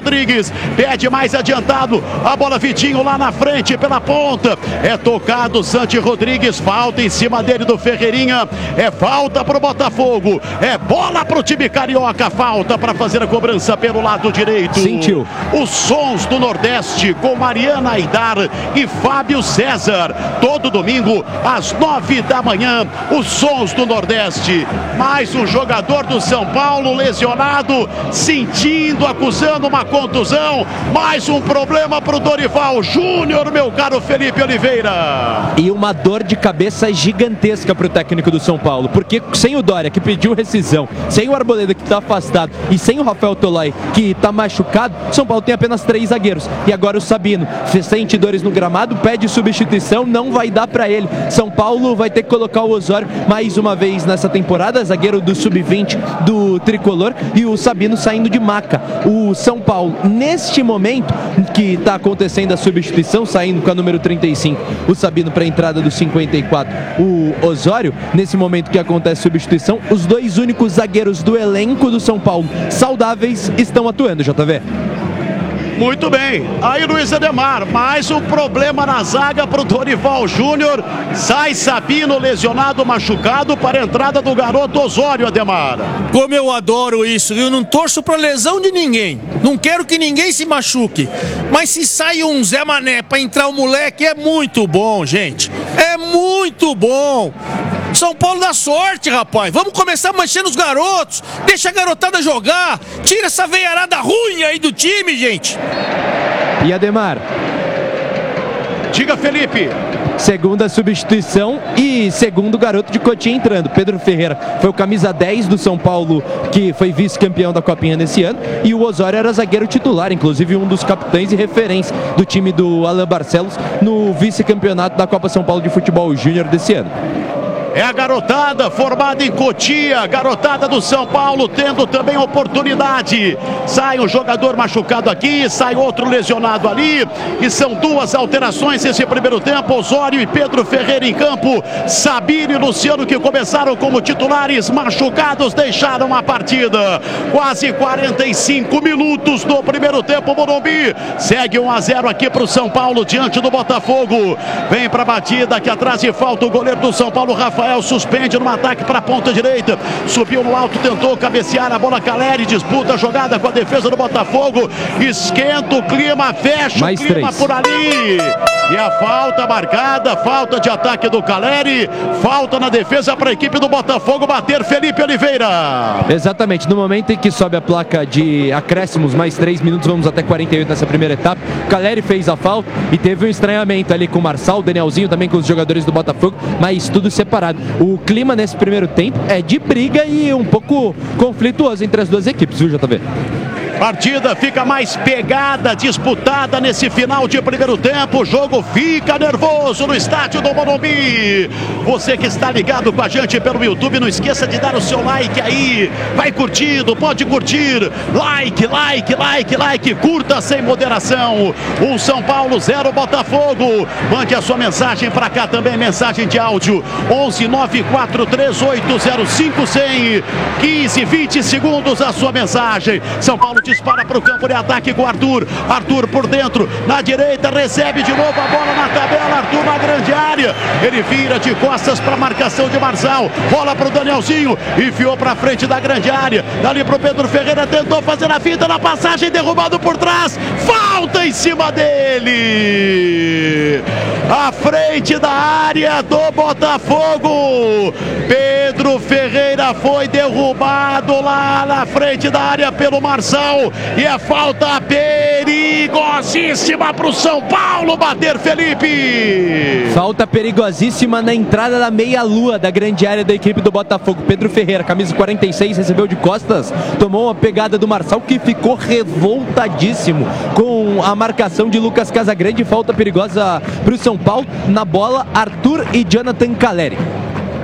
Rodrigues, pede mais adiantado, a bola Vitinho lá na frente, pela ponta, é tocado Santi Rodrigues, falta em cima dele do Ferreirinha, é falta pro Botafogo, é bola pro time carioca, falta para fazer a cobrança pelo lado direito. Sentiu. Os sons do Nordeste com Mariana Aidar e Fábio César, todo domingo às 9 da manhã, os sons do Nordeste. Mais um jogador do São Paulo lesionado, sentindo, acusando uma contusão, mais um problema pro Dorival Júnior, meu caro Felipe Oliveira. E uma dor de cabeça gigantesca pro técnico do São Paulo, porque sem o Dória, que pediu rescisão, sem o Arboleda, que está afastado, e sem o Rafael Tolói, que está machucado, São Paulo tem apenas 3 zagueiros. E agora o Sabino sente dores no gramado, pede substituição, não vai dar para ele. São Paulo vai ter que colocar o Osório mais uma vez nessa temporada, zagueiro do Sub-20 do Tricolor, e o Sabino saindo de maca. O São Paulo, neste momento que está acontecendo a substituição, saindo com a número 35, o Sabino para a entrada do 54, o Osório, nesse momento que acontece a substituição, os 2 únicos zagueiros do elenco do São Paulo saudáveis estão atuando, JV. Muito bem, aí Luiz Ademar, mais um problema na zaga para o Dorival Júnior, sai Sabino lesionado, machucado para a entrada do garoto Osório, Ademar. Como eu adoro isso, eu não torço para lesão de ninguém, não quero que ninguém se machuque, mas se sai um Zé Mané para entrar o moleque é muito bom, gente, é muito bom. São Paulo dá sorte, rapaz. Vamos começar mexendo os garotos. Deixa a garotada jogar. Tira essa veiarada ruim aí do time, gente. E Ademar? Diga, Felipe. Segunda substituição e segundo garoto de Cotia entrando. Pedro Ferreira foi o camisa 10 do São Paulo, que foi vice-campeão da Copinha nesse ano. E o Osório era zagueiro titular, inclusive um dos capitães e referência do time do Alan Barcelos no vice-campeonato da Copa São Paulo de Futebol Júnior desse ano. É a garotada formada em Cotia, garotada do São Paulo tendo também oportunidade. Sai um jogador machucado aqui, sai outro lesionado ali. E são 2 alterações nesse primeiro tempo. Osório e Pedro Ferreira em campo. Sabino e Luciano, que começaram como titulares, machucados, deixaram a partida. Quase 45 minutos do primeiro tempo, Morumbi. Segue 1-0 aqui para o São Paulo diante do Botafogo. Vem para a batida, aqui atrás e falta o goleiro do São Paulo, Rafael, suspende no ataque para a ponta direita, subiu no alto, tentou cabecear a bola, Caleri disputa a jogada com a defesa do Botafogo, esquenta o clima, fecha mais o clima 3 por ali, e a falta marcada, falta de ataque do Caleri, falta na defesa para a equipe do Botafogo bater, Felipe Oliveira. Exatamente, no momento em que sobe a placa de acréscimos, mais 3 minutos, vamos até 48 nessa primeira etapa, o Caleri fez a falta e teve um estranhamento ali com o Marçal, o Danielzinho também com os jogadores do Botafogo, mas tudo separado. O clima nesse primeiro tempo é de briga e um pouco conflituoso entre as duas equipes, viu, JV? Partida fica mais pegada, disputada nesse final de primeiro tempo. O jogo fica nervoso no estádio do Morumbi. Você que está ligado com a gente pelo YouTube, não esqueça de dar o seu like aí. Vai curtindo, pode curtir. Like. Curta sem moderação. 1 São Paulo, 0 Botafogo. Mande a sua mensagem para cá também, mensagem de áudio. 11 943805100. 15, 20 segundos a sua mensagem. São Paulo dispara para o campo de ataque com o Arthur. Arthur por dentro, na direita, recebe de novo a bola na tabela. Arthur na grande área. Ele vira de costas para a marcação de Marçal. Bola para o Danielzinho. Enfiou para frente da grande área. Dali para o Pedro Ferreira. Tentou fazer a finta na passagem. Derrubado por trás. Falta em cima dele. À frente da área do Botafogo. Pedro Ferreira foi derrubado lá na frente da área pelo Marçal. E é falta perigosíssima para o São Paulo bater, Felipe. Falta perigosíssima na entrada da meia-lua da grande área da equipe do Botafogo. Pedro Ferreira, camisa 46, recebeu de costas, tomou uma pegada do Marçal, que ficou revoltadíssimo com a marcação de Lucas Casagrande. Falta perigosa para o São Paulo. Na bola, Arthur e Jonathan Caleri.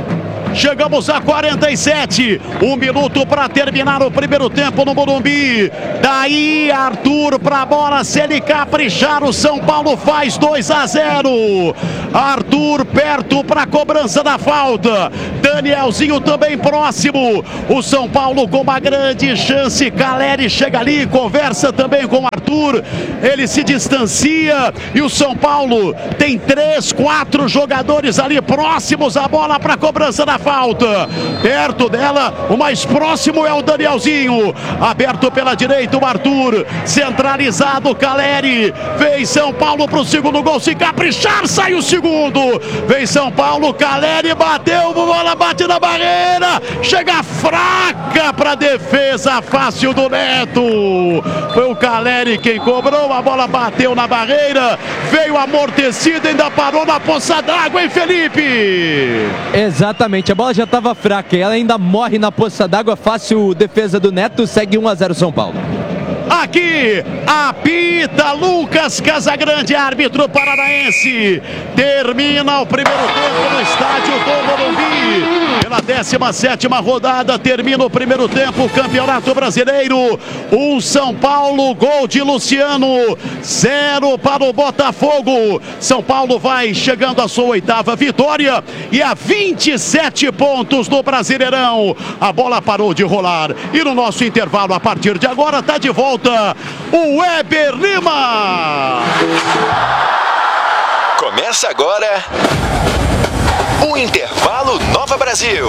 Chegamos a 47. 1 minuto para terminar o primeiro tempo no Morumbi. Daí Arthur para a bola. Se ele caprichar, o São Paulo faz 2-0. Arthur perto para a cobrança da falta. Danielzinho também próximo. O São Paulo com uma grande chance. Caleri chega ali, conversa também com o Arthur. Ele se distancia e o São Paulo tem 3, 4 jogadores ali próximos à bola para a cobrança da falta. Perto dela, o mais próximo é o Danielzinho. Aberto pela direita o Arthur. Centralizado o Caleri. Vem São Paulo para o segundo gol. Se caprichar, sai o segundo. Vem São Paulo, Caleri bateu, bola bate na barreira. Chega fraca para a defesa fácil do Neto. Foi o Caleri quem cobrou, a bola bateu na barreira. Veio amortecido, ainda parou na poça d'água, hein, Felipe? Exatamente, a bola já estava fraca e ela ainda morre na poça d'água. Fácil defesa do Neto, segue 1-0 São Paulo. Aqui, apita Lucas Casagrande, árbitro paranaense. Termina o primeiro tempo no estádio do Morumbi. Pela 17ª rodada, termina o primeiro tempo, Campeonato Brasileiro. 1 São Paulo, gol de Luciano. 0 para o Botafogo. São Paulo vai chegando à sua 8ª vitória e a 27 pontos no Brasileirão. A bola parou de rolar e no nosso intervalo, a partir de agora, está de volta o Weber Lima. Começa agora o Intervalo Nova Brasil.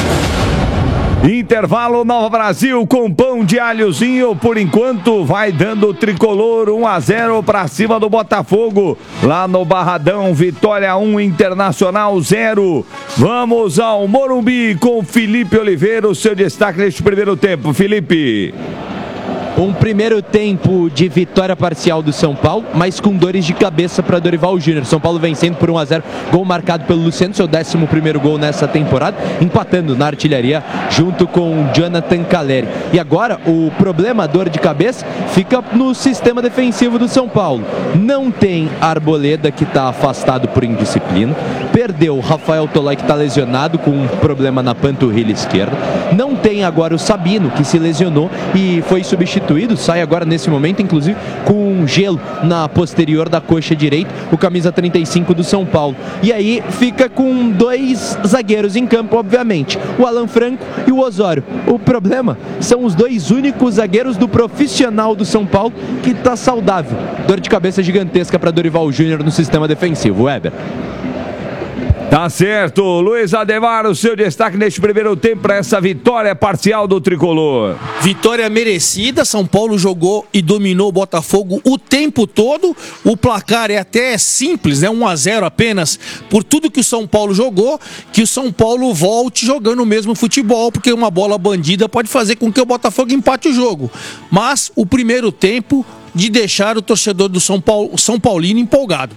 Intervalo Nova Brasil com pão de alhozinho. Por enquanto vai dando o tricolor 1-0 para cima do Botafogo. Lá no Barradão, Vitória 1, Internacional 0. Vamos ao Morumbi com Felipe Oliveira. O seu destaque neste primeiro tempo, Felipe. Um primeiro tempo de vitória parcial do São Paulo, mas com dores de cabeça para Dorival Júnior. São Paulo vencendo por 1-0, gol marcado pelo Luciano, seu 11º gol nessa temporada, empatando na artilharia junto com Jonathan Caleri. E agora o problema, dor de cabeça, fica no sistema defensivo do São Paulo. Não tem Arboleda, que está afastado por indisciplina, perdeu o Rafael Tolói, que está lesionado com um problema na panturrilha esquerda, não tem agora o Sabino, que se lesionou e foi substituído, sai agora nesse momento, inclusive, com um gelo na posterior da coxa direita, o camisa 35 do São Paulo. E aí fica com 2 zagueiros em campo, obviamente, o Alan Franco e o Osório. O problema são os 2 únicos zagueiros do profissional do São Paulo que está saudável. Dor de cabeça gigantesca para Dorival Júnior no sistema defensivo. Weber. Tá certo, Luiz Ademar, o seu destaque neste primeiro tempo para essa vitória parcial do tricolor. Vitória merecida, São Paulo jogou e dominou o Botafogo o tempo todo. O placar é até simples, né? 1-0 apenas, por tudo que o São Paulo jogou, que o São Paulo volte jogando o mesmo futebol, porque uma bola bandida pode fazer com que o Botafogo empate o jogo. Mas o primeiro tempo de deixar o torcedor do São Paulino empolgado.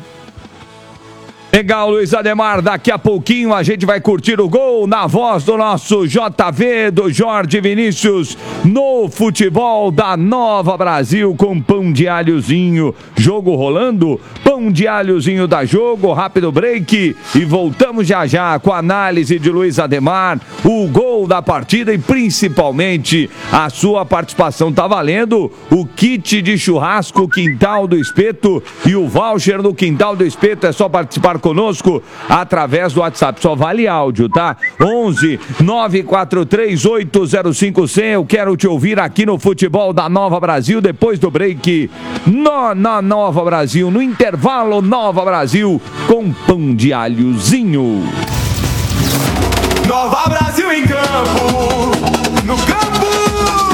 Legal, Luiz Ademar, daqui a pouquinho a gente vai curtir o gol na voz do nosso JV, do Jorge Vinícius, no futebol da Nova Brasil, com pão de alhozinho. Jogo rolando, pão de alhozinho da Jogo, rápido break e voltamos já já com a análise de Luiz Ademar, o gol da partida e principalmente a sua participação. Tá valendo o kit de churrasco Quintal do Espeto e o voucher no Quintal do Espeto. É só participar conosco através do WhatsApp, só vale áudio, tá? 11 943 805 100. Eu quero te ouvir aqui no futebol da Nova Brasil, depois do break na Nova Brasil, no intervalo Nova Brasil, com pão de alhozinho. Nova Brasil em campo.